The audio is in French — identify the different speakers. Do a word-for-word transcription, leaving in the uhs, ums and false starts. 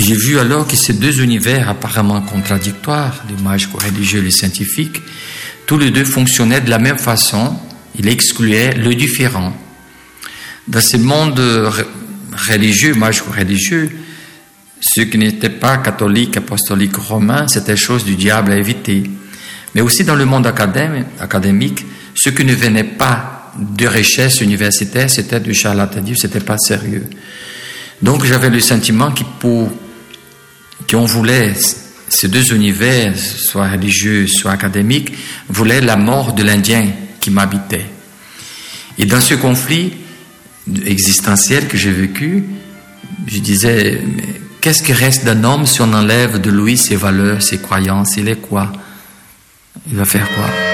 Speaker 1: j'ai vu alors que ces deux univers apparemment contradictoires, le magico-religieux et le scientifique, tous les deux fonctionnaient de la même façon. Ils excluaient le différent. Dans ce monde religieux, magico-religieux, ceux qui n'étaient pas catholiques, apostoliques, romains, c'était chose du diable à éviter. Mais aussi dans le monde académique, ceux qui ne venaient pas de richesse universitaire, c'était du charlatanisme, c'était pas sérieux. Donc j'avais le sentiment qu'il pour qu'on voulait, ces deux univers, soit religieux, soit académiques, voulaient la mort de l'Indien qui m'habitait. Et dans ce conflit existentiel que j'ai vécu, je disais, mais qu'est-ce qui reste d'un homme si on enlève de lui ses valeurs, ses croyances? Il est quoi? Il va faire quoi?